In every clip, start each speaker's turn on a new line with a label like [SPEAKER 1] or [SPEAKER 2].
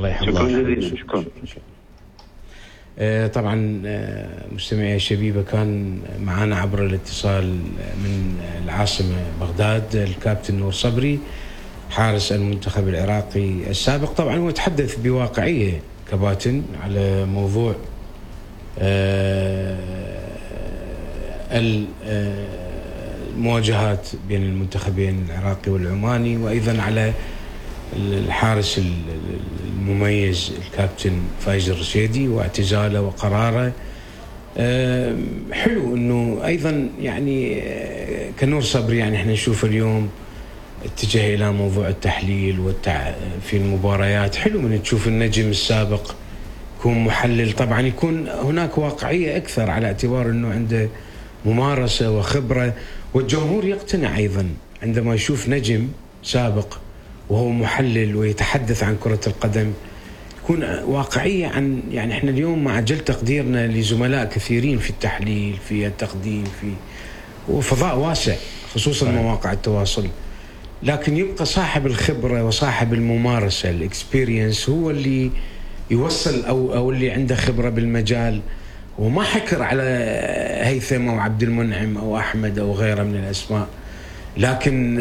[SPEAKER 1] الله يحفظك.
[SPEAKER 2] شكرا جزيلا. شكرا.
[SPEAKER 1] طبعا مستمعي الشبيبة، كان معنا عبر الاتصال من العاصمة بغداد الكابتن نور صبري حارس المنتخب العراقي السابق. طبعا هو تحدث بواقعية كباتن على موضوع المواجهات بين المنتخبين العراقي والعماني، وأيضا على الحارس المميز الكابتن فايز الرشيدي واعتزاله وقراره. حلو انه ايضا يعني كنور صبري يعني احنا نشوف اليوم اتجه الى موضوع التحليل في المباريات. حلو من تشوف النجم السابق يكون محلل، طبعا يكون هناك واقعية اكثر على اعتبار انه عنده ممارسة وخبرة، والجمهور يقتنع ايضا عندما يشوف نجم سابق وهو محلل ويتحدث عن كرة القدم، يكون واقعية عن يعني احنا اليوم مع جل تقديرنا لزملاء كثيرين في التحليل في التقديم في وفضاء واسع خصوصا مواقع التواصل، لكن يبقى صاحب الخبرة وصاحب الممارسة الاكسبيرينس هو اللي يوصل أو اللي عنده خبرة بالمجال، وما حكر على هيثم أو عبد المنعم أو أحمد أو غيره من الأسماء. لكن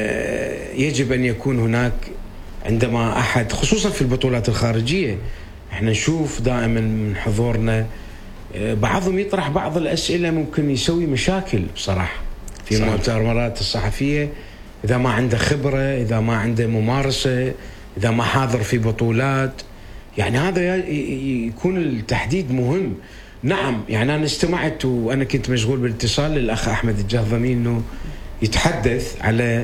[SPEAKER 1] يجب أن يكون هناك عندما أحد خصوصا في البطولات الخارجية احنا نشوف دائما من حضورنا بعضهم يطرح بعض الأسئلة ممكن يسوي مشاكل بصراحة في المؤتمرات الصحفية، إذا ما عنده خبرة، إذا ما عنده ممارسة، إذا ما حاضر في بطولات. يعني هذا يكون التحديد مهم. نعم يعني أنا استمعت وأنا كنت مشغول بالاتصال للأخ أحمد الجهضمي أنه يتحدث على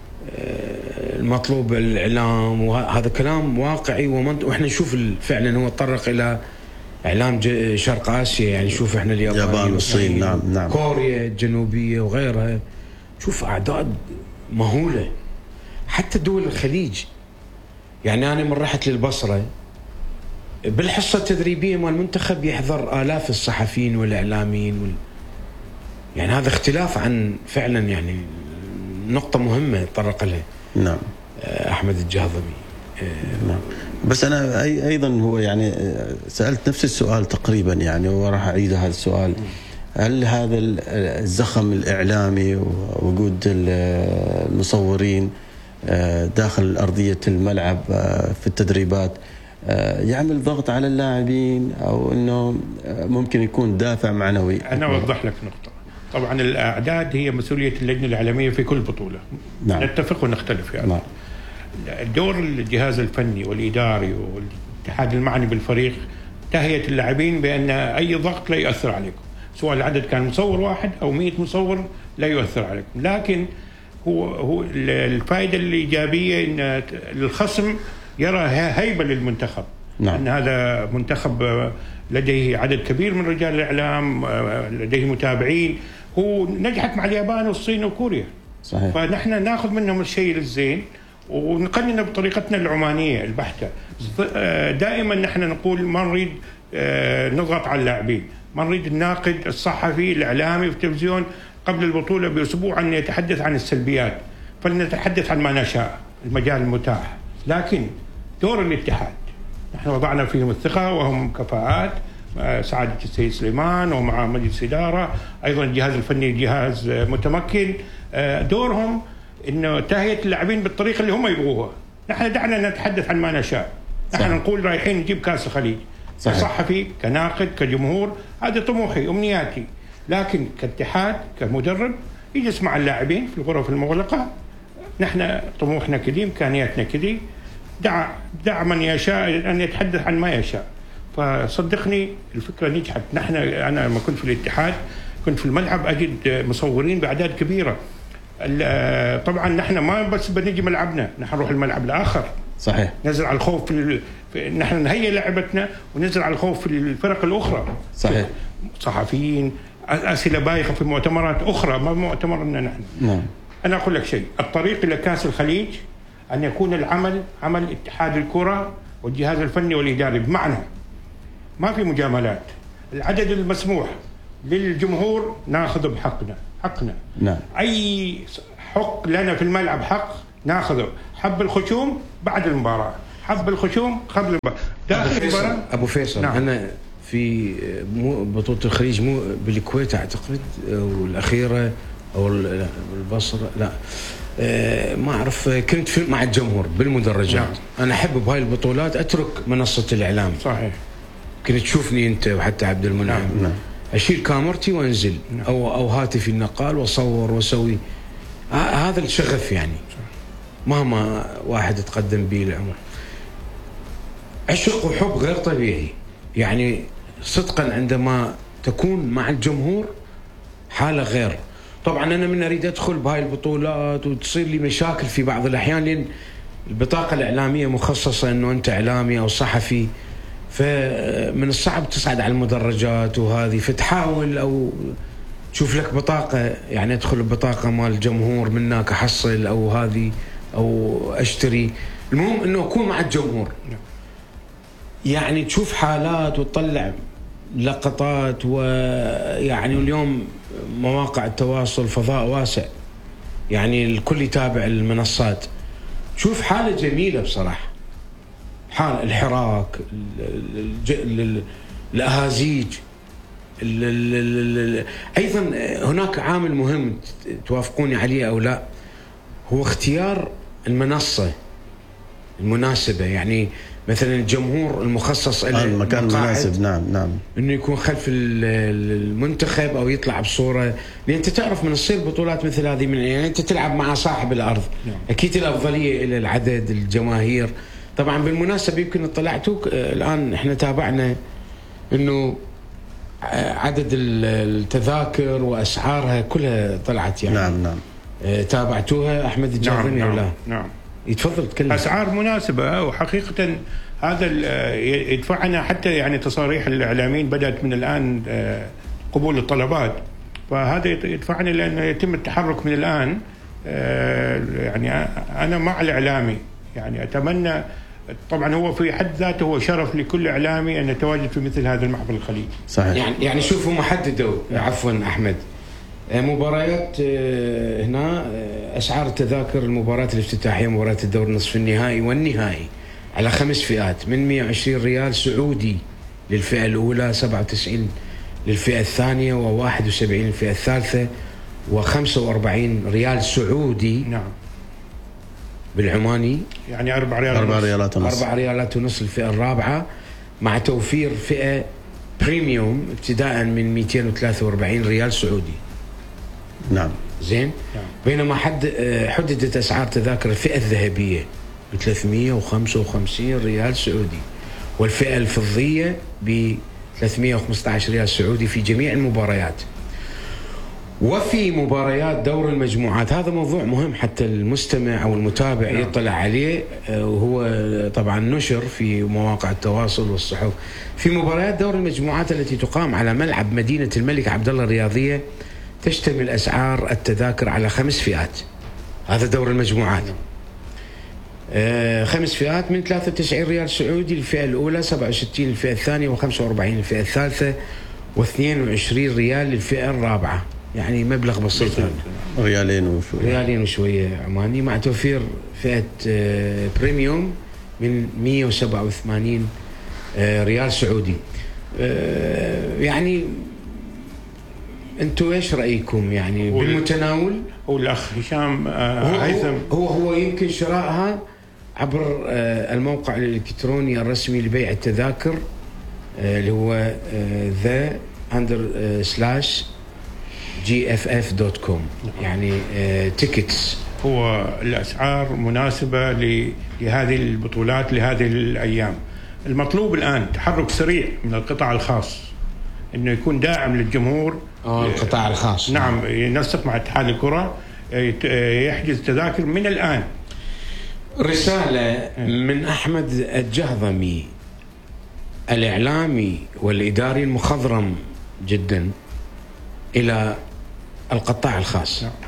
[SPEAKER 1] المطلوب الإعلام، وهذا كلام واقعي وإحنا نشوف فعلا هو تطرق إلى إعلام شرق آسيا، يعني شوف إحنا
[SPEAKER 3] اليابان والصين نعم
[SPEAKER 1] كوريا الجنوبية وغيرها، شوف أعداد مهولة. حتى دول الخليج، يعني أنا من رحت للبصرة بالحصة التدريبية مال المنتخب يحضر آلاف الصحفيين والإعلاميين يعني هذا اختلاف عن فعلا يعني نقطة مهمة تطرق لها
[SPEAKER 3] نعم
[SPEAKER 1] أحمد الجهضمي.
[SPEAKER 3] نعم. بس أنا أيضا هو يعني سألت نفس السؤال تقريبا يعني وراح أعيد هذا السؤال. هل هذا الزخم الإعلامي ووجود المصورين داخل أرضية الملعب في التدريبات يعمل ضغط على اللاعبين أو أنه ممكن يكون دافع معنوي؟
[SPEAKER 4] أنا أوضح لك نقطة. طبعا الأعداد هي مسؤولية اللجنة الإعلامية في كل بطولة.
[SPEAKER 3] نعم.
[SPEAKER 4] نتفق ونختلف يعني.
[SPEAKER 3] نعم.
[SPEAKER 4] دور الجهاز الفني والإداري والاتحاد المعني بالفريق تهيئة اللاعبين بأن أي ضغط لا يؤثر عليكم، سواء العدد كان مصور واحد أو 100 مصور لا يؤثر عليكم. لكن هو الفائدة الإيجابية أن الخصم يرى هيبة للمنتخب.
[SPEAKER 3] نعم.
[SPEAKER 4] أن هذا منتخب لديه عدد كبير من رجال الإعلام، لديه متابعين، هو نجحت مع اليابان والصين وكوريا.
[SPEAKER 3] صحيح.
[SPEAKER 4] فنحن ناخذ منهم الشيء الزين ونقننه بطريقتنا العمانية البحتة. دائما نحن نقول ما نريد نضغط على اللاعبين، ما نريد الناقد الصحفي الإعلامي في التلفزيون قبل البطولة بأسبوع أن يتحدث عن السلبيات، فلنتحدث عن ما نشاء المجال المتاح. لكن دور الاتحاد نحن وضعنا فيهم الثقة وهم كفاءات، سعادة السيد سليمان ومع مجلس إدارة، أيضا الجهاز الفني جهاز متمكن، دورهم إنه تهيئة اللاعبين بالطريقة اللي هم يبغوها. نحن دعنا نتحدث عن ما نشاء. نحن نقول رايحين نجيب كأس الخليج. كصحفي كناقد كجمهور هذا طموحي أمنياتي، لكن كاتحاد كمدرب يجلس مع اللاعبين في الغرف المغلقة. نحن طموحنا كذي، إمكانياتنا كذي، دع من يشاء أن يتحدث عن ما يشاء. فصدقني الفكرة نجحت. أنا لما كنت في الاتحاد كنت في الملعب أجد مصورين بأعداد كبيرة. طبعا نحن ما بس بنجي ملعبنا، نحن نروح الملعب الآخر.
[SPEAKER 3] صحيح.
[SPEAKER 4] نزرع الخوف نحن نهيئ لعبتنا ونزرع الخوف في الفرق الأخرى.
[SPEAKER 3] صحيح.
[SPEAKER 4] صحفيين، أسئلة بايخة في مؤتمرات أخرى ما مؤتمرنا نحن.
[SPEAKER 3] نعم.
[SPEAKER 4] أنا أقول لك شيء، الطريق إلى كأس الخليج أن يكون العمل عمل اتحاد الكرة والجهاز الفني والإداري، بمعنى ما في مجاملات. العدد المسموح للجمهور ناخذه حقنا.
[SPEAKER 3] نعم.
[SPEAKER 4] أي حق لنا في الملعب حق ناخذه. حب الخشوم بعد المباراة، حب الخشوم خذ داخل المباراه.
[SPEAKER 1] ابو فيصل نعم. انا في بطوله الخليج مو بالكويت اعتقد والاخيره او البصره لا ما اعرف كنت مع الجمهور بالمدرجات. نعم. انا احب بهاي البطولات اترك منصه الاعلام.
[SPEAKER 4] صحيح.
[SPEAKER 1] كنت تشوفني انت وحتى عبد المنعم. نعم. اشيل كاميرتي وانزل. نعم. او هاتفي النقال واصور واسوي هذا الشغف يعني مهما واحد تقدم به العمر. عشق وحب غير طبيعي يعني صدقا عندما تكون مع الجمهور حالة غير. طبعا أنا من أريد أدخل بهاي البطولات وتصير لي مشاكل في بعض الأحيان لأن البطاقة الإعلامية مخصصة أنه أنت إعلامي أو صحفي فمن الصعب تصعد على المدرجات وهذه فتحاول أو تشوف لك بطاقة يعني أدخل ببطاقة مال الجمهور منك أحصل أو هذه أو أشتري. المهم أنه أكون مع الجمهور يعني تشوف حالات وتطلع لقطات ويعني اليوم مواقع التواصل فضاء واسع يعني الكل يتابع المنصات. تشوف حالة جميلة بصراحة حالة الحراك الأهازيج أيضا هناك عامل مهم توافقوني عليه أو لا هو اختيار المنصة المناسبة يعني مثلا الجمهور المخصص
[SPEAKER 3] المكان المناسب. نعم
[SPEAKER 1] انه يكون خلف المنتخب او يطلع بصوره لان انت تعرف من تصير بطولات مثل هذه من يعني انت تلعب مع صاحب الارض. نعم. اكيد الافضليه الى العدد الجماهير. طبعا بالمناسبه يمكن اطلعتوا الان احنا تابعنا انه عدد التذاكر واسعارها كلها طلعت يعني.
[SPEAKER 3] نعم
[SPEAKER 1] تابعتوها احمد الجاظمي ولا؟
[SPEAKER 4] نعم
[SPEAKER 1] يتفضل تكلم.
[SPEAKER 4] اسعار مناسبه وحقيقه هذا يدفعنا حتى يعني تصاريح الاعلاميين بدات من الان قبول الطلبات فهذا يدفعنا لانه يتم التحرك من الان. يعني انا مع الاعلامي يعني اتمنى طبعا هو في حد ذاته هو شرف لكل اعلامي ان يتواجد في مثل هذا المحفل الخليجي.
[SPEAKER 3] صحيح.
[SPEAKER 1] يعني شوفوا محددوا عفوا احمد مباريات هنا اسعار التذاكر المباريات الافتتاحيه مباريات الدور نصف النهائي والنهائي على 5 فئات من 120 ريال سعودي للفئه الاولى 97 للفئه الثانيه و71 للفئه الثالثه و45 ريال سعودي.
[SPEAKER 4] نعم
[SPEAKER 1] بالعماني
[SPEAKER 4] يعني 4
[SPEAKER 3] ريالات ونص
[SPEAKER 1] الفئه الرابعه مع توفير فئه بريميوم ابتداء من 243 ريال سعودي.
[SPEAKER 3] نعم
[SPEAKER 1] زين. نعم. بينما حددت اسعار تذاكر الفئه الذهبيه ب 355 ريال سعودي والفئه الفضيه ب 315 ريال سعودي في جميع المباريات. وفي مباريات دور المجموعات هذا موضوع مهم حتى المستمع او المتابع نعم. يطلع عليه وهو طبعا نشر في مواقع التواصل والصحف. في مباريات دور المجموعات التي تقام على ملعب مدينه الملك عبد الله الرياضيه تشتمل اسعار التذاكر على 5 فئات. هذا دور المجموعات 5 فئات من 93 ريال سعودي للفئه الاولى 67 للفئه الثانيه و45 للفئه الثالثه و22 ريال للفئه الرابعه يعني مبلغ بسيط ريالين وشويه عماني مع توفير فئه بريميوم من 187 ريال سعودي. يعني انتوا ايش رايكم يعني بالمتناول؟
[SPEAKER 4] هو الاخ هشام هيثم
[SPEAKER 1] هو يمكن شرائها عبر الموقع الالكتروني الرسمي لبيع التذاكر اللي هو the_gff.com يعني تيكتس.
[SPEAKER 4] هو الاسعار مناسبه لهذه البطولات لهذه الايام. المطلوب الان تحرك سريع من القطاع الخاص انه يكون داعم للجمهور.
[SPEAKER 1] القطاع الخاص
[SPEAKER 4] نعم ينسق مع اتحاد الكره يحجز تذاكر من الان.
[SPEAKER 1] رساله من احمد الجهضمي الاعلامي والاداري المخضرم جدا الى القطاع الخاص.
[SPEAKER 4] نعم.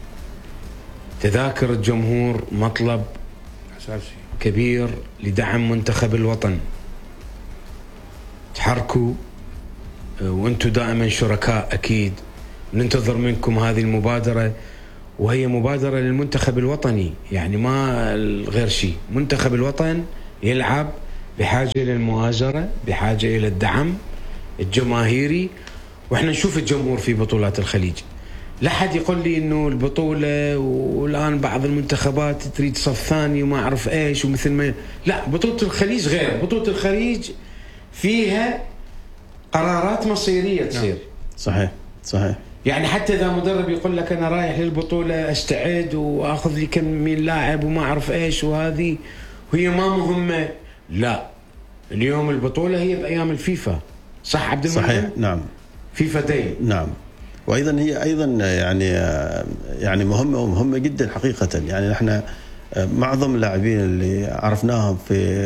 [SPEAKER 1] تذاكر الجمهور مطلب
[SPEAKER 4] اساسي
[SPEAKER 1] كبير لدعم منتخب الوطن. تحركوا وانتم دائما شركاء اكيد ننتظر منكم هذه المبادره وهي مبادره للمنتخب الوطني يعني ما غير شيء. منتخب الوطن يلعب، بحاجة إلى المؤازرة، بحاجة إلى الدعم الجماهيري. وإحنا نشوف الجمهور في بطولات الخليج. لا حد يقول لي إنه البطولة والآن بعض المنتخبات تريد صف ثاني وما أعرف إيش ومثل ما، لا، بطولة الخليج غير. بطولة الخليج فيها قرارات مصيرية تصير.
[SPEAKER 3] صحيح صحيح.
[SPEAKER 1] يعني حتى إذا مدرب يقول لك أنا رايح للبطولة أستعد وأخذ لي كم من لاعب وما أعرف إيش، وهذه وهي ما مهمة. لا، اليوم البطولة هي بأيام الفيفا، صح عبد المنعم؟
[SPEAKER 3] صحيح، نعم.
[SPEAKER 1] فيفا داي.
[SPEAKER 3] نعم. وأيضا هي أيضا يعني مهمة ومهمة جدا حقيقة. يعني نحن معظم اللاعبين اللي عرفناهم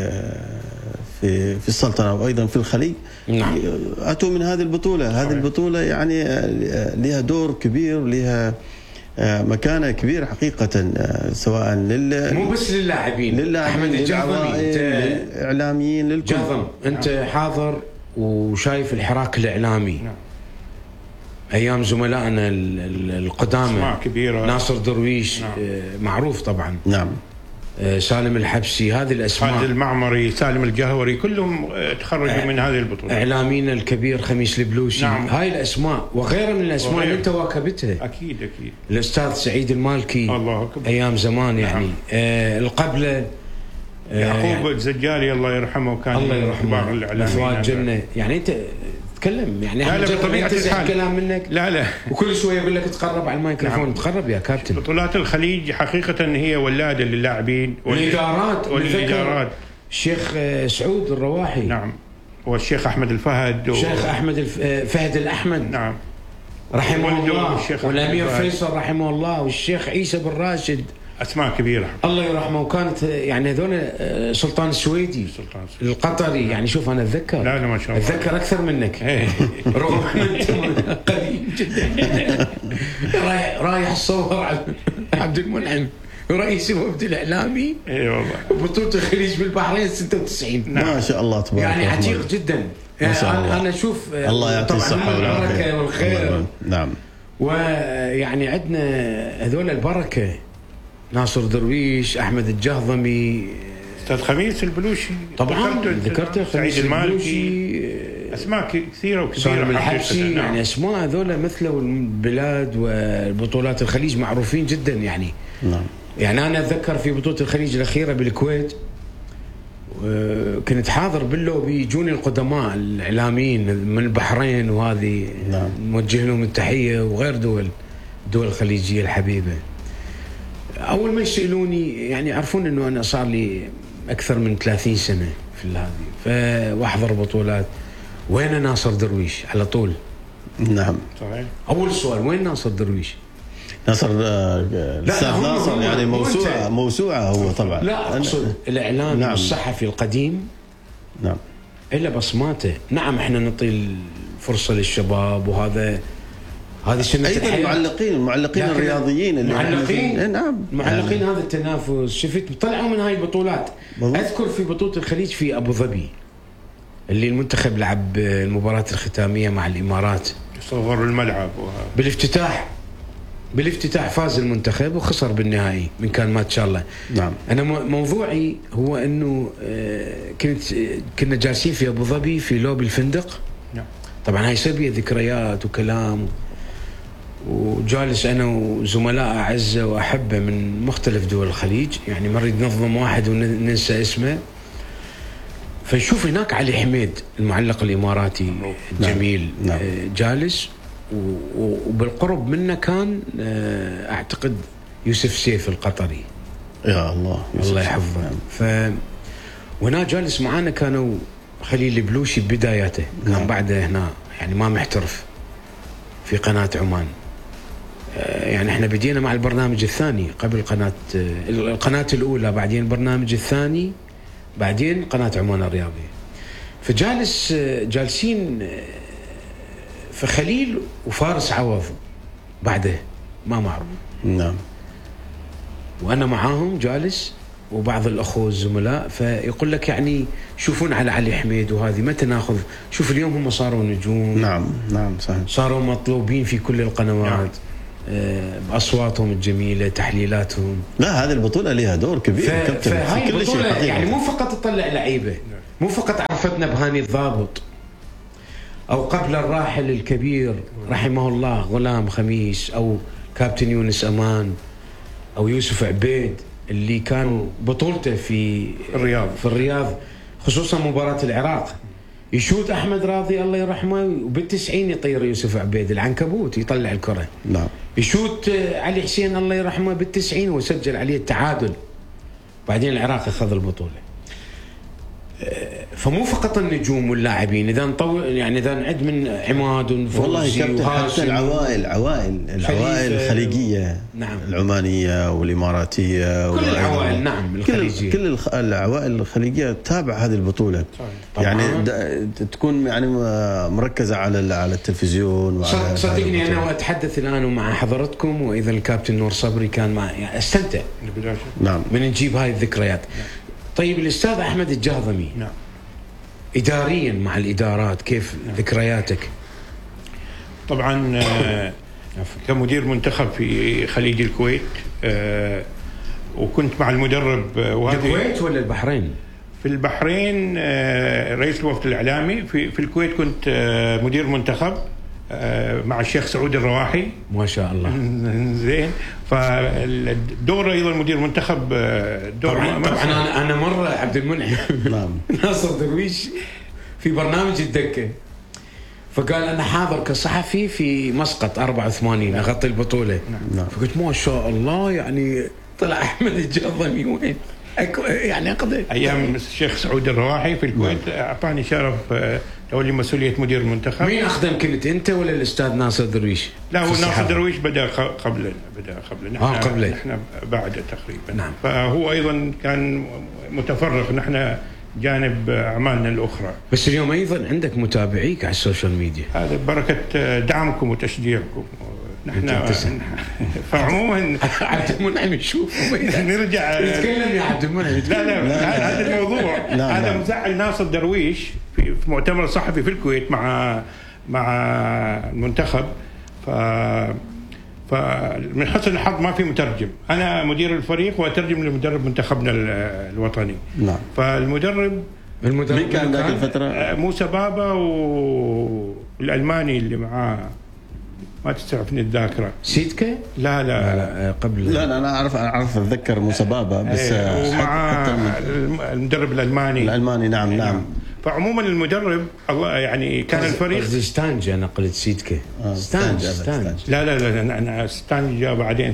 [SPEAKER 3] في السلطنة وأيضا في الخليج،
[SPEAKER 1] نعم،
[SPEAKER 3] أتوا من هذه البطولة. هذه البطولة يعني لها دور كبير، لها مكانة كبيرة حقيقة، سواء
[SPEAKER 1] مو بس للاعبين، أحمد الجهضمي،
[SPEAKER 3] للإعلاميين، للكل.
[SPEAKER 1] جهضم، أنت حاضر وشايف الحراك الإعلامي أيام زملائنا القدامى،
[SPEAKER 4] كبيرة،
[SPEAKER 1] ناصر درويش، معروف طبعا،
[SPEAKER 3] نعم،
[SPEAKER 1] سالم الحبسي، هذه الأسماء،
[SPEAKER 4] خالد المعمري، سالم الجهوري، كلهم تخرجوا من هذه البطولة.
[SPEAKER 1] إعلامينا الكبير خميس البلوشي،
[SPEAKER 4] نعم.
[SPEAKER 1] هاي الأسماء وغيرها من الأسماء اللي أنت واكبتها.
[SPEAKER 4] أكيد.
[SPEAKER 1] الأستاذ سعيد المالكي،
[SPEAKER 4] الله أكبر،
[SPEAKER 1] أيام زمان يعني. القبلة
[SPEAKER 4] يعقوب الزجالي الله يرحمه، كان
[SPEAKER 1] الله يرحمه،
[SPEAKER 4] الإعلاميين
[SPEAKER 1] جنة. يعني أنت تتكلم، يعني
[SPEAKER 4] لا بطبيعة الحال
[SPEAKER 1] كلام منك،
[SPEAKER 4] لا
[SPEAKER 1] وكل شويه يقول لك تقرب على الميكروفون. نعم. تقرب يا كابتن.
[SPEAKER 4] بطولات الخليج حقيقة هي ولادة للاعبين
[SPEAKER 1] والإدارات. الشيخ سعود الرواحي،
[SPEAKER 4] نعم، والشيخ أحمد الفهد،
[SPEAKER 1] الشيخ أحمد فهد الأحمد،
[SPEAKER 4] نعم،
[SPEAKER 1] رحمه الله، والأمير فيصل رحمه الله، والشيخ عيسى بن راشد،
[SPEAKER 4] أسماء كبيرة
[SPEAKER 1] الله يرحمه. وكانت يعني هذول سلطان السويدي القطري. يعني شوف أنا أتذكر،
[SPEAKER 4] لا ما شاء الله
[SPEAKER 1] أتذكر أكثر منك رغم أنت قديم جدا. رايح الصور عبد المنعم رئيس الوفد الإعلامي،
[SPEAKER 4] اي والله،
[SPEAKER 1] بطولة الخليج بالبحرين 96.
[SPEAKER 3] ما شاء الله تبارك الله،
[SPEAKER 1] يعني عتيق جدا. أنا أشوف
[SPEAKER 3] الله يعطي الصحة
[SPEAKER 1] والبركة والخير.
[SPEAKER 3] نعم.
[SPEAKER 1] ويعني عندنا هذول البركة، ناصر درويش، أحمد الجهضمي،
[SPEAKER 4] أستاذ خميس البلوشي،
[SPEAKER 1] طبعا ذكرته،
[SPEAKER 4] سعيد المالكي، أسماء كثيرة وكبيرة،
[SPEAKER 1] سالم الحبسي. يعني أسماء هذول مثلوا البلاد، والبطولات الخليج معروفين جدا يعني.
[SPEAKER 3] نعم.
[SPEAKER 1] يعني أنا أتذكر في بطولة الخليج الأخيرة بالكويت، كنت حاضر باللوبي، يجوني القدماء الإعلاميين من البحرين وهذه،
[SPEAKER 3] نعم،
[SPEAKER 1] نوجه لهم التحية، وغير دول الخليجية الحبيبة. أول ما يسألوني يعني يعرفون إنه أنا صار لي أكثر من 30 سنة في هذه، وأحضر بطولات. وين ناصر درويش؟ على طول.
[SPEAKER 3] نعم،
[SPEAKER 4] صحيح.
[SPEAKER 1] أول سؤال، وين ناصر درويش؟
[SPEAKER 3] ناصر الأستاذ ناصر يعني موسوعة هو طبعا.
[SPEAKER 1] لا أقصد الإعلامي، نعم، والصحفي القديم،
[SPEAKER 3] نعم،
[SPEAKER 1] إلا بصماته. نعم، إحنا نعطي الفرصة للشباب، وهذه سنة
[SPEAKER 3] أيضا المعلقين الرياضيين
[SPEAKER 1] المعلقين،
[SPEAKER 3] نعم،
[SPEAKER 1] معلقين هذا التنافس. شفت طلعوا من هاي البطولات. أذكر في بطولة الخليج في أبو ظبي، اللي المنتخب لعب المباراة الختامية مع الإمارات،
[SPEAKER 4] صغروا الملعب
[SPEAKER 1] بالافتتاح فاز المنتخب وخسر بالنهائي من كان ما شاء الله.
[SPEAKER 3] نعم.
[SPEAKER 1] أنا موضوعي هو أنه كنا جالسين في أبو ظبي في لوبي الفندق.
[SPEAKER 4] نعم.
[SPEAKER 1] طبعا هاي سبية ذكريات وكلام، وجالس أنا وزملاء أعزة وأحبة من مختلف دول الخليج، يعني ما نريد نظلم واحد وننسى اسمه. فنشوف هناك علي حميد المعلق الإماراتي الجميل،
[SPEAKER 3] نعم.
[SPEAKER 1] جالس، وبالقرب منه كان أعتقد يوسف سيف القطري،
[SPEAKER 3] يا الله
[SPEAKER 1] يحفظه.
[SPEAKER 3] نعم.
[SPEAKER 1] وهنا جالس معانا كانوا خليل البلوشي ببداياته، كان بعده هنا يعني ما محترف في قناة عمان. يعني احنا بدينا مع البرنامج الثاني قبل القناة الأولى، بعدين البرنامج الثاني، بعدين قناة عمان الرياضية. جالسين فخليل وفارس عوض بعده ما معروف.
[SPEAKER 3] نعم.
[SPEAKER 1] وأنا معاهم جالس وبعض الأخوة الزملاء، فيقول لك يعني شوفون على علي حميد وهذه متى ناخذ. شوف اليوم هم صاروا نجوم.
[SPEAKER 3] نعم صحيح.
[SPEAKER 1] صاروا مطلوبين في كل القنوات. باصواتهم الجميله، تحليلاتهم.
[SPEAKER 3] لا هذه البطوله لها دور كبير كابتن.
[SPEAKER 1] فهاي البطوله يعني مو فقط تطلع لعيبه، مو فقط عرفتنا بهاني الضابط او قبل الراحل الكبير رحمه الله غلام خميس، او كابتن يونس امان، او يوسف عبيد اللي كان بطولته في الرياض خصوصا مباراه العراق، يشوت احمد راضي الله يرحمه وبال90 يطير يوسف عبيد العنكبوت يطلع الكره.
[SPEAKER 3] نعم.
[SPEAKER 1] يشوت علي حسين الله يرحمه بال90 وسجل عليه التعادل، بعدين العراق اخذ البطوله. فمو فقط النجوم واللاعبين، اذا نطول يعني اذا نعد من عماد وفوزي
[SPEAKER 3] حتى العوائل الخليجيه.
[SPEAKER 1] نعم.
[SPEAKER 3] العمانيه والاماراتيه
[SPEAKER 1] كل العوائل. نعم الخليجيه،
[SPEAKER 3] كل العوائل الخليجيه تتابع هذه البطوله. يعني تكون يعني مركزه على التلفزيون.
[SPEAKER 1] صدقني انا اتحدث الان ومع حضرتكم واذا الكابتن نور صبري كان معي يعني استمتع.
[SPEAKER 3] نعم.
[SPEAKER 1] من نجيب هاي الذكريات. طيب الأستاذ أحمد الجهضمي.
[SPEAKER 4] نعم.
[SPEAKER 1] إداريا مع الإدارات كيف ذكرياتك؟
[SPEAKER 4] طبعا كمدير منتخب في خليج الكويت، وكنت مع المدرب
[SPEAKER 1] الكويت ولا البحرين؟
[SPEAKER 4] في البحرين رئيس الوفد الإعلامي، في الكويت كنت مدير منتخب مع الشيخ سعود الرواحي
[SPEAKER 1] ما شاء الله.
[SPEAKER 4] زين. فالدور ايضا مدير منتخب دور
[SPEAKER 1] طبعا انا مره عبد المنعم ناصر درويش في برنامج الدكه، فقال انا حاضر كصحفي في مسقط 84 اغطي البطوله. فقلت ما شاء الله يعني طلع احمد الجهضمي وين يعني اقدر
[SPEAKER 4] ايام الشيخ سعود الرواحي في الكويت اعطاني شرف تولي مسؤوليه مدير المنتخب.
[SPEAKER 1] مين اخدم كنت انت ولا الاستاذ ناصر درويش؟
[SPEAKER 4] لا هو ناصر درويش بدا قبلنا نحن بعده تقريبا.
[SPEAKER 1] نعم.
[SPEAKER 4] فهو ايضا كان متفرغ، نحن جانب اعمالنا الاخرى.
[SPEAKER 1] بس اليوم ايضا عندك متابعيك على السوشيال ميديا.
[SPEAKER 4] هذا بركه دعمكم وتشجيعكم. نحن فعموما
[SPEAKER 1] عبد المنعم يشوف
[SPEAKER 4] نرجع
[SPEAKER 1] نتكلم يا عبد المنعم.
[SPEAKER 4] لا هذا الموضوع هذا مزعل ناصر درويش في مؤتمر صحفي في الكويت مع المنتخب. فمن حسن الحظ ما في مترجم، انا مدير الفريق واترجم لمدرب منتخبنا الوطني.
[SPEAKER 3] نعم.
[SPEAKER 4] فالمدرب
[SPEAKER 3] مين كان ذاك الفتره؟
[SPEAKER 4] موسى بابا والالماني اللي معاه ما تستعفني الذاكره.
[SPEAKER 1] سيدكا؟
[SPEAKER 4] لا
[SPEAKER 1] قبل.
[SPEAKER 3] لا انا اعرف اتذكر موسى بابا بس.
[SPEAKER 4] ومع المدرب الالماني.
[SPEAKER 3] نعم.
[SPEAKER 4] فعموما المدرب الله يعني كان الفريق
[SPEAKER 1] ستانج. انا قلت سيدكا. ستانج.
[SPEAKER 4] لا انا ستانج جاء بعدين.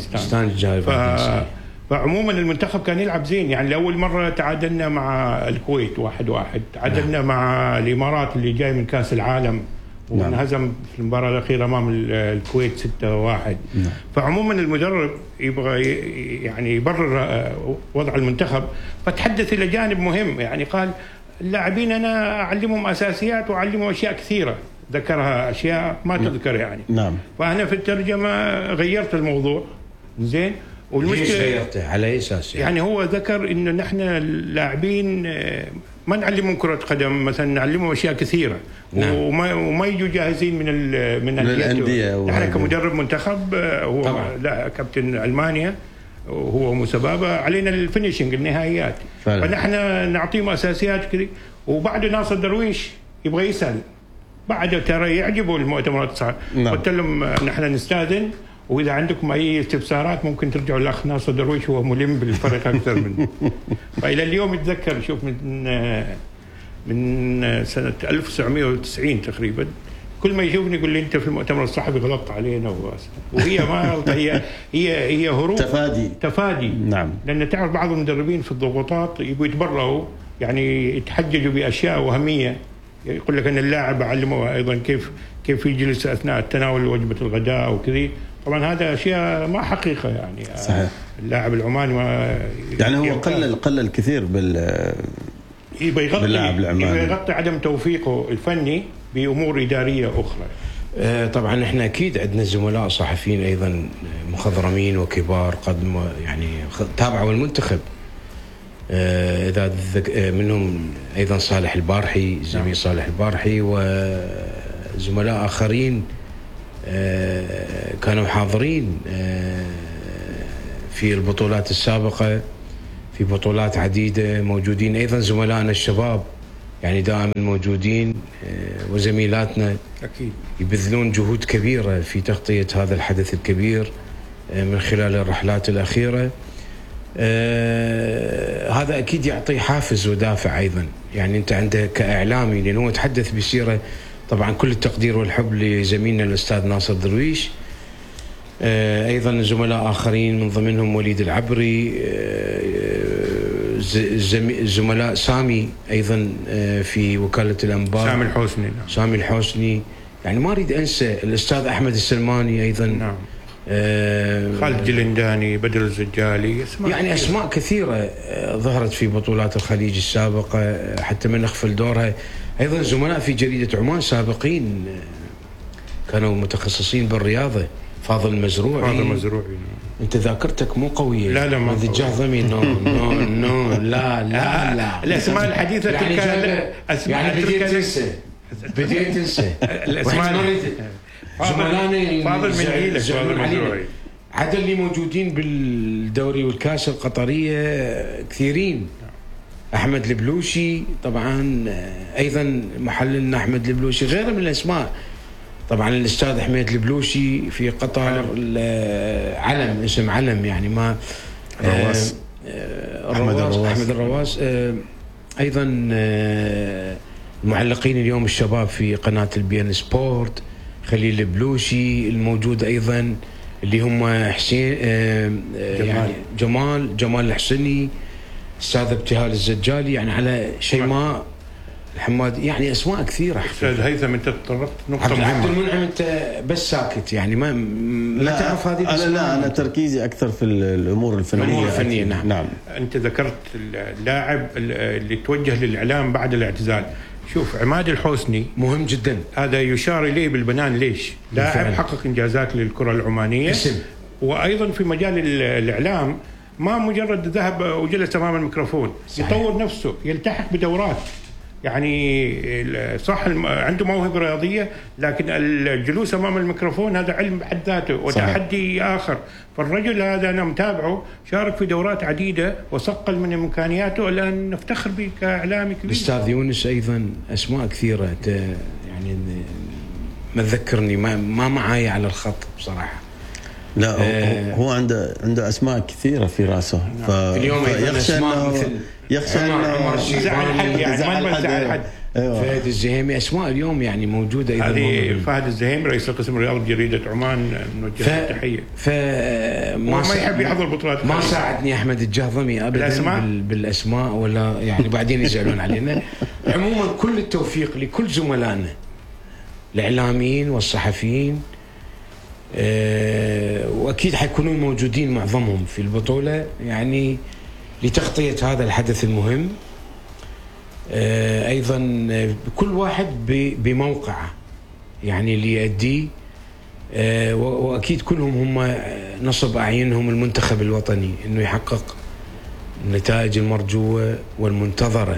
[SPEAKER 4] فعموما المنتخب كان يلعب زين، يعني لاول مره تعادلنا مع الكويت 1-1، تعادلنا مع الامارات اللي جاي من كاس العالم وانهزم في المباراه الاخيره امام الكويت 6-1. فعموما المدرب يبغى يعني يبرر وضع المنتخب، فتحدث الى جانب مهم، يعني قال اللاعبين انا اعلمهم اساسيات واعلمهم اشياء كثيره، ذكرها اشياء ما تذكر يعني.
[SPEAKER 3] نعم.
[SPEAKER 4] فانا في الترجمه غيرت الموضوع. زين.
[SPEAKER 1] والمشكله غيرته على اي اساس
[SPEAKER 4] يعني هو ذكر انه نحن اللاعبين ما نعلمهم كره قدم مثلا، نعلمهم اشياء كثيره. نعم. وما يجوا جاهزين من الانديه. نحن كمدرب منتخب هو طبعا. لا كابتن المانيا وهو موسى بابا علينا الفينيشنج النهائيات فعلا. فنحن نعطيهم اساسيات كذي. وبعد ناصر درويش يبغى يسال بعد، ترى يعجبه المؤتمرات الصحفيه. قلت لهم نحن نستاذن، واذا عندكم اي استفسارات ممكن ترجعوا للاخ ناصر درويش، هو ملم بالفريق اكثر منه. فالى اليوم يتذكر، شوف من سنه 1990 تقريبا كل ما يشوفني يقول لي انت في المؤتمر الصحفي غلطت علينا، وهي ما غلطه، هي هروب تفادي.
[SPEAKER 3] نعم.
[SPEAKER 4] لان تعرف بعض المدربين في الضغوطات يبغوا يتبرعوا، يعني يتحججوا باشياء وهميه، يقول لك ان اللاعب اعلمه ايضا كيف يجلس اثناء التناول وجبه الغداء وكذي. طبعا هذا اشياء ما حقيقه يعني.
[SPEAKER 3] صحيح.
[SPEAKER 4] اللاعب العماني ما
[SPEAKER 3] يعني هو قلل كثير
[SPEAKER 4] يبغى يغطي عدم توفيقه الفني بامور اداريه اخرى.
[SPEAKER 1] طبعا احنا اكيد عندنا زملاء صحفيين ايضا مخضرمين وكبار قد يعني تابعوا المنتخب. اذا منهم ايضا صالح البارحي، زميل صالح البارحي، وزملاء اخرين كانوا حاضرين في البطولات السابقة، في بطولات عديدة موجودين. أيضا زملائنا الشباب يعني دائما موجودين، وزميلاتنا
[SPEAKER 4] أكيد
[SPEAKER 1] يبذلون جهود كبيرة في تغطية هذا الحدث الكبير من خلال الرحلات الأخيرة. هذا أكيد يعطي حافز ودافع أيضا. يعني أنت عندك كإعلامي، لأنه هو تحدث بسيرة، طبعا كل التقدير والحب لزميلنا الأستاذ ناصر درويش، أيضا زملاء آخرين من ضمنهم وليد العبري، زملاء سامي أيضا في وكالة الأنباء، سامي الحوسني، يعني ما أريد أنسى الأستاذ أحمد السلماني أيضا،
[SPEAKER 4] نعم، خالد جلنداني، بدر الزجالي،
[SPEAKER 1] يعني أسماء كثيرة ظهرت في بطولات الخليج السابقة حتى ما نغفل دورها. أيضا زملاء في جريدة عمان سابقين كانوا متخصصين بالرياضة، فاضل مزروعي. انت ذاكرتك مو قويه.
[SPEAKER 4] لا ما
[SPEAKER 1] الجهضمي نو لا
[SPEAKER 4] الاسماء الحديثه
[SPEAKER 1] يعني بديت تنسى الاسماء. زملائنا
[SPEAKER 4] فاضل من جيلك
[SPEAKER 1] عدد اللي موجودين بالدوري والكاس القطريه كثيرين. احمد البلوشي طبعا، ايضا محللنا احمد البلوشي، غيره من الاسماء. طبعا الاستاذ حميد البلوشي في قطر، علم، اسم علم يعني، ما
[SPEAKER 3] الرواس،
[SPEAKER 1] احمد الرواس. ايضا المعلقين اليوم الشباب في قناه البي ان سبورت، خليل البلوشي الموجود ايضا، اللي هم حسين يعني جمال الحسني، استاذ ابتهال الزجالي، يعني على شيماء الحماد، يعني اسماء كثيره.
[SPEAKER 4] استاذ هيثم، انت تطرقت نقطه مهمه.
[SPEAKER 1] عبد المنعم انت بس ساكت، يعني ما تعرف هذه
[SPEAKER 3] الاسماء. انا تركيزي اكثر في الامور الفنيه.
[SPEAKER 1] نعم.
[SPEAKER 4] انت ذكرت اللاعب اللي توجه للاعلام بعد الاعتزال. شوف، عماد الحوسني
[SPEAKER 1] مهم جدا،
[SPEAKER 4] هذا يشار اليه بالبنان. ليش؟ لاعب حقق انجازات للكره العمانيه،
[SPEAKER 1] اسم.
[SPEAKER 4] وايضا في مجال الاعلام، ما مجرد ذهب وجلس امام الميكروفون، صحيح. يطور نفسه، يلتحق بدورات. يعني صح عنده موهبة رياضية، لكن الجلوس أمام الميكروفون هذا علم بحد ذاته وتحدي آخر. فالرجل هذا أنا متابعه، شارك في دورات عديدة وصقل من إمكانياته، الآن نفتخر به كإعلامي كبير.
[SPEAKER 1] الأستاذ يونس أيضا أسماء كثيرة، يعني ما تذكرني، ما معاي على الخط بصراحة.
[SPEAKER 3] لا هو عنده أسماء كثيرة في رأسه.
[SPEAKER 1] اليوم
[SPEAKER 3] يخشى
[SPEAKER 4] عمر الشيباني، يعني ما نمزع حد.
[SPEAKER 1] فهد الزهيمي، اسماء اليوم يعني موجوده ايضا.
[SPEAKER 4] هذه فهد الزهيمي رئيس قسم الرياضه بجريده عمان، نوجه له تحيه. ما يحب يحضر بطولات.
[SPEAKER 1] ما ساعدني احمد الجهضمي ابدا بالاسماء، ولا يعني بعدين يزعلون علينا. عموما كل التوفيق لكل زملائنا الاعلاميين والصحفيين، واكيد حيكونون موجودين معظمهم في البطوله، يعني لتغطية هذا الحدث المهم. أيضا كل واحد بموقعه يعني اللي يؤديه، وأكيد كلهم هم نصب أعينهم المنتخب الوطني أنه يحقق النتائج المرجوة والمنتظرة.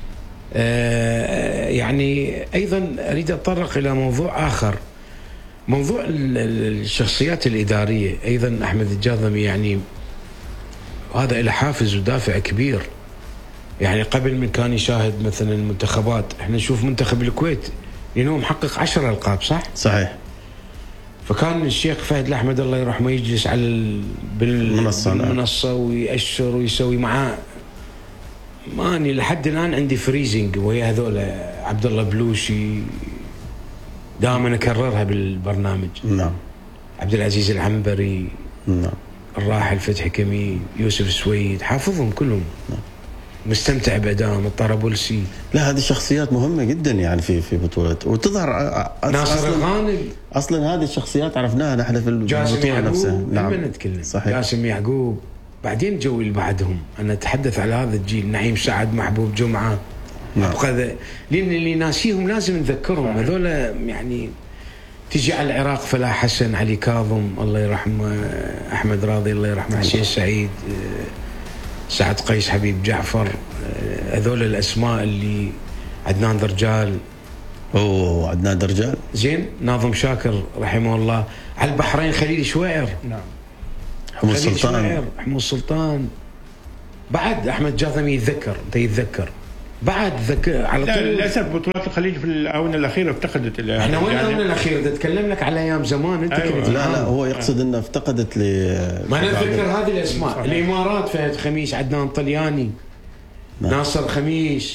[SPEAKER 1] يعني أيضا أريد أتطرق إلى موضوع آخر، موضوع الشخصيات الإدارية. أيضا أحمد الجهضمي يعني هذا له حافز ودافع كبير. يعني قبل من كان يشاهد مثلا المنتخبات، احنا نشوف منتخب الكويت لانه محقق 10 ألقاب، صحيح. فكان الشيخ فهد الأحمد الله يرحمه يجلس على بالمنصة ويأشر ويسوي معاه. ماني لحد الان عندي فريزنج وهي هذول عبد الله بلوشي، دائما اكررها بالبرنامج.
[SPEAKER 3] نعم.
[SPEAKER 1] عبد العزيز العنبري،
[SPEAKER 3] نعم.
[SPEAKER 1] الراحل فتحي كمين، يوسف السويد، حافظهم كلهم. مستمتع بأدائهم. الطرابلسي.
[SPEAKER 3] لا هذه شخصيات مهمة جدا يعني في بطولة، وتظهر
[SPEAKER 1] ناصر الغانم.
[SPEAKER 3] أصلا هذه الشخصيات عرفناها نحن في البطولة نفسها.
[SPEAKER 1] نعم نتكلم.
[SPEAKER 3] صحيح.
[SPEAKER 1] جاسم يعقوب، بعدين جو اللي بعدهم. أنا أتحدث على هذا الجيل، نعيم سعد، محبوب جمعة.
[SPEAKER 3] نعم.
[SPEAKER 1] لأن اللي ناسيهم لازم نذكرهم. هذول يعني تجي على العراق فلاح حسن، علي كاظم الله يرحمه، أحمد راضي الله يرحمه، حسين سعيد، سعد قيس، حبيب جعفر. هذول الأسماء اللي عدنان درجال،
[SPEAKER 3] اوه عدنان درجال.
[SPEAKER 1] زين. ناظم شاكر رحمه الله. على البحرين خليل شويعر.
[SPEAKER 4] نعم.
[SPEAKER 3] حمود السلطان.
[SPEAKER 1] حمود السلطان. بعد احمد جاثمي يتذكر بعد على طول.
[SPEAKER 4] للاسف بطولات الخليج في الاونه الاخيره افتقدت.
[SPEAKER 1] احنا وين الاونه الاخيره؟ اتكلم لك على ايام زمان انت.
[SPEAKER 4] أيوة.
[SPEAKER 3] لا هو يقصد انه افتقدت
[SPEAKER 1] ما نتذكر هذه الاسماء.
[SPEAKER 4] صحيح.
[SPEAKER 1] الامارات فهد خميس، عدنان طلياني، ناصر خميس،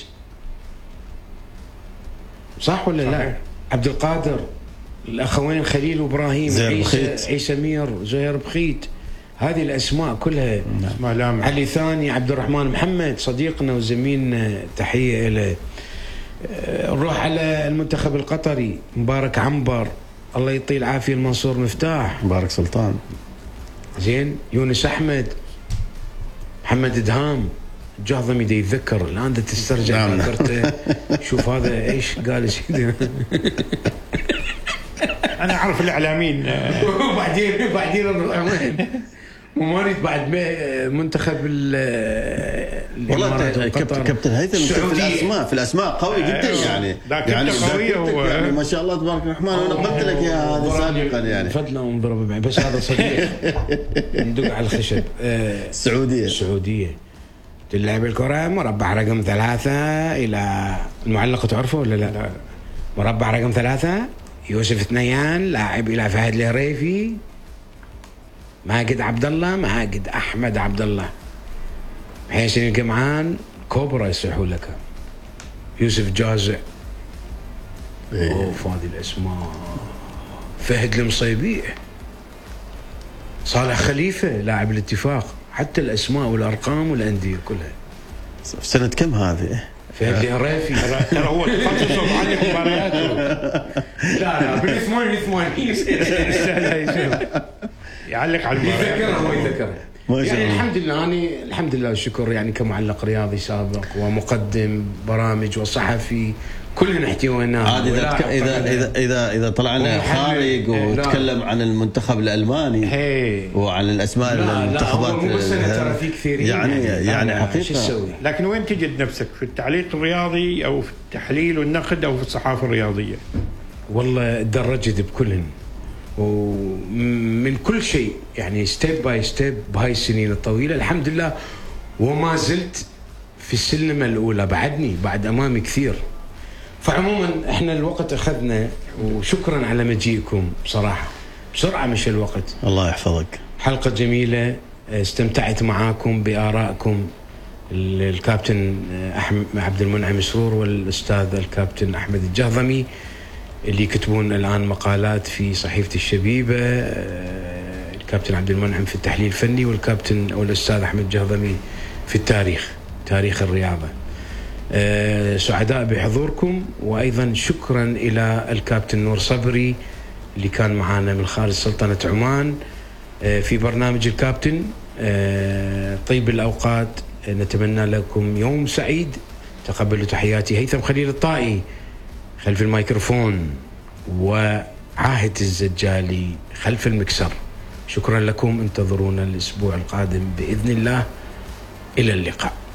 [SPEAKER 1] صح ولا لا؟ عبد القادر، الاخوين خليل وابراهيم، عيسى مير، زهير بخيت. هذه الاسماء كلها
[SPEAKER 4] اسماء لامعة.
[SPEAKER 1] علي ثاني، عبد الرحمن محمد صديقنا وزميلنا، تحيه له. نروح على المنتخب القطري، مبارك عنبر، الله يطيل العافيه، المنصور مفتاح،
[SPEAKER 3] مبارك سلطان،
[SPEAKER 1] زين، يونس احمد، محمد دهام. جاظمي دا يتذكر الان، دا تسترجع ذاكرته. شوف هذا ايش قال سيدي.
[SPEAKER 4] انا اعرف الاعلاميين.
[SPEAKER 1] وبعدين وما اريد بعد منتخب
[SPEAKER 3] والله كابتن هيثم في الاسماء قوي جدا يعني يعني ما شاء الله تبارك الرحمن. وانا قلت لك يا هذا سابقا يعني
[SPEAKER 1] فضلا ونضرب بس هذا صديق. ندق على الخشب. السعوديه تلعب الكره مربع رقم 3 الى المعلق، تعرفه ولا لا؟ مربع رقم 3 يوسف ثنيان لاعب الى فهد الهريفي، ماجد عبد الله، ماجد احمد عبد الله، حسين القمعان، كوبرا يصيحوا لك، يوسف جازع. اوف هذه الاسماء. فهد المصيبي، صالح خليفه لاعب الاتفاق. حتى الاسماء والارقام والانديه كلها.
[SPEAKER 3] في سنه كم هذه؟
[SPEAKER 1] فهد الهريفي.
[SPEAKER 4] ترى هو تخصصه معلق مبارياته.
[SPEAKER 1] لا بالثمانين
[SPEAKER 4] يعلق على المباريات.
[SPEAKER 1] يعني الحمد لله والشكر، يعني كمعلق رياضي سابق ومقدم برامج وصحفي كلنا احتويناه.
[SPEAKER 3] عاد اذا طلعنا خارج وتكلم عن المنتخب الالماني وعن الاسماء المنتخبات
[SPEAKER 1] ترى في كثيرين
[SPEAKER 3] يعني حقيقه.
[SPEAKER 4] لكن وين تجد نفسك، في التعليق الرياضي او في التحليل والنقد او في الصحافه الرياضيه؟
[SPEAKER 1] والله درجت بكلهن ومن كل شيء، يعني ستيب باي ستيب بهاي السنين الطويله الحمد لله. وما زلت في السلمه الاولى، بعد امامي كثير. فعموما احنا الوقت اخذنا، وشكرا على مجيئكم بصراحه، بسرعه مشى الوقت.
[SPEAKER 3] الله يحفظك.
[SPEAKER 1] حلقه جميله، استمتعت معاكم بارائكم، الكابتن عبد المنعم سرور والاستاذ الكابتن احمد الجاظمي اللي يكتبون الان مقالات في صحيفه الشبيبه، الكابتن عبد المنعم في التحليل الفني، والكابتن او الاستاذ احمد الجاظمي في تاريخ الرياضه. سعداء بحضوركم، وايضا شكرا الى الكابتن نور صبري اللي كان معنا من خارج سلطنه عمان في برنامج الكابتن. طيب الاوقات، نتمنى لكم يوم سعيد. تقبلوا تحياتي، هيثم خليل الطائي خلف الميكروفون، وعاهد الزجالي خلف المكسر. شكرا لكم، انتظرونا الاسبوع القادم باذن الله. الى اللقاء.